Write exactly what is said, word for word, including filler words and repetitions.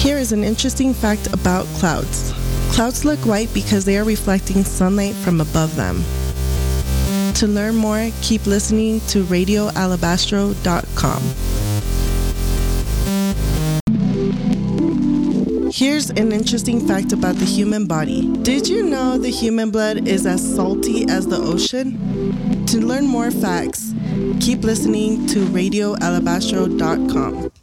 Here is an interesting fact about clouds. Clouds look white because they are reflecting sunlight from above them. To learn more, keep listening to radio alabastro dot com. Here's an interesting fact about the human body. Did you know the human blood is as salty as the ocean? To learn more facts, keep listening to radio alabastro dot com.